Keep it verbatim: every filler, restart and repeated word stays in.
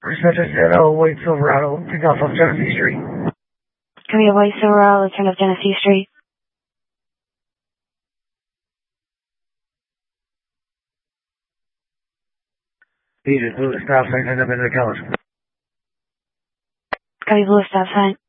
Reception zero, White Silverado, take off off Genesee Street. Can we have White Silverado, turn up Genesee Street? He just blew the stop sign and up into the college. Can we blue stop sign?